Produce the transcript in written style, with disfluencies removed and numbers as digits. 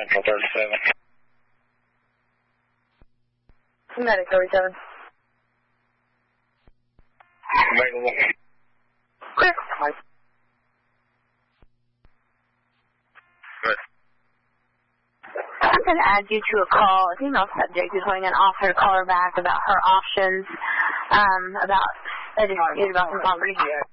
37. Medic 37. Available. Clear. Good. I'm going to add you to a call. A female subject is wanting an officer to call her back about her options, about some